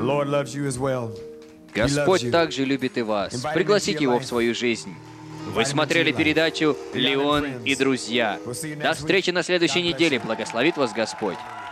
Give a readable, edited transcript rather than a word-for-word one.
Lord loves you as well. He loves Господь you. также любит и вас. Пригласите Его в свою жизнь. Вы смотрели передачу «Леон и друзья». До встречи на следующей неделе. Благословит вас Господь.